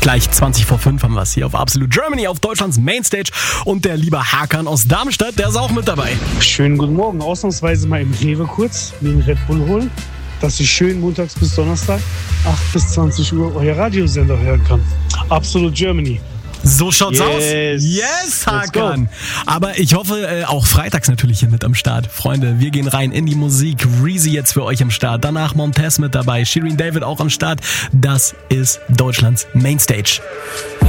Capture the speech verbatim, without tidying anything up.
Gleich zwanzig vor fünf haben wir es hier auf Absolute Germany auf Deutschlands Mainstage. Und der liebe Hakan aus Darmstadt, der ist auch mit dabei. Schönen guten Morgen. Ausnahmsweise mal im Rewe kurz, mir einen Red Bull holen, dass ich schön montags bis Donnerstag acht bis zwanzig Uhr euer Radiosender hören kann. Absolute Germany. So schaut's Yes. aus. Yes, Hakan. Aber ich hoffe, äh, auch freitags natürlich hier mit am Start. Freunde, wir gehen rein in die Musik. Reezy jetzt für euch am Start. Danach Montez mit dabei. Shirin David auch am Start. Das ist Deutschlands Mainstage.